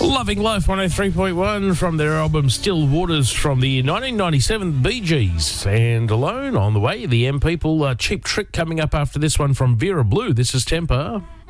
Loving Life 103.1 from their album Still Waters from the 1997 Bee Gees. And Alone on the way, the M People. Cheap Trick coming up after this one from Vera Blue. This is Temper.